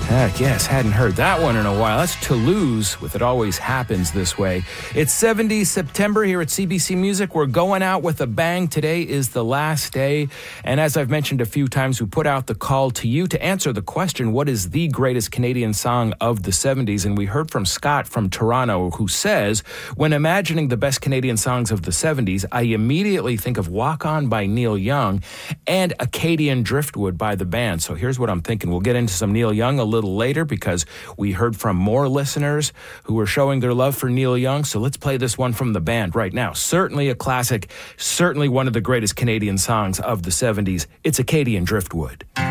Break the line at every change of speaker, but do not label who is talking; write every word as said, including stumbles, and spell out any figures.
Heck yes, hadn't heard that one in a while. That's Toulouse with It Always Happens This Way. It's seventies September here at C B C Music. We're going out with a bang. Today is the last day. And as I've mentioned a few times, we put out the call to you to answer the question, what is the greatest Canadian song of the seventies? And we heard from Scott from Toronto, who says, when imagining the best Canadian songs of the seventies, I immediately think of Walk On by Neil Young and Acadian Driftwood by the band. So here's what I'm thinking. We'll get into some Neil Young a little later because we heard from more listeners who were showing their love for Neil Young. So let's play this one from the band right now. Certainly a classic, certainly one of the greatest Canadian songs of the seventies. It's Acadian Driftwood.